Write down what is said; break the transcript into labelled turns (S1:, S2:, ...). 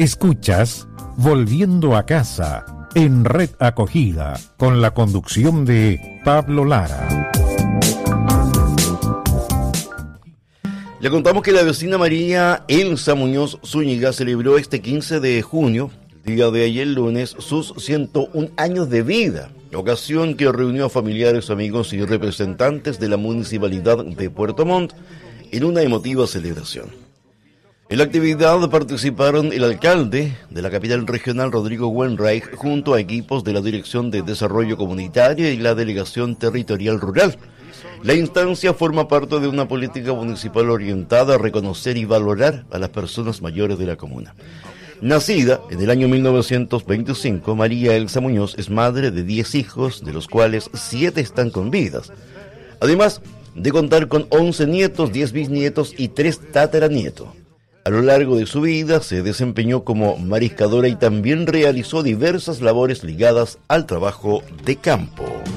S1: Escuchas Volviendo a Casa en Red Acogida, con la conducción de Pablo Lara.
S2: Le contamos que la vecina María Elsa Muñoz Zúñiga celebró este 15 de junio, el día de ayer lunes, sus 101 años de vida, ocasión que reunió a familiares, amigos y representantes de la municipalidad de Puerto Montt en una emotiva celebración. En la actividad participaron el alcalde de la capital regional, Rodrigo Wenreich, junto a equipos de la Dirección de Desarrollo Comunitario y la Delegación Territorial Rural. La instancia forma parte de una política municipal orientada a reconocer y valorar a las personas mayores de la comuna. Nacida en el año 1925, María Elsa Muñoz es madre de 10 hijos, de los cuales 7 están con vidas. Además de contar con 11 nietos, 10 bisnietos y 3 tataranietos. A lo largo de su vida se desempeñó como mariscadora y también realizó diversas labores ligadas al trabajo de campo.